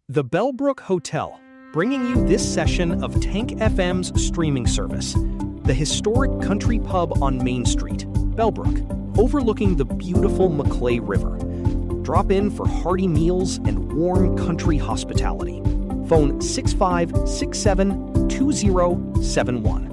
The Bellbrook Hotel, bringing you this session of Tank FM's streaming service. The historic country pub on Main Street, Bellbrook, overlooking the beautiful Maclay River. Drop in for hearty meals and warm country hospitality. Phone 6567-2071.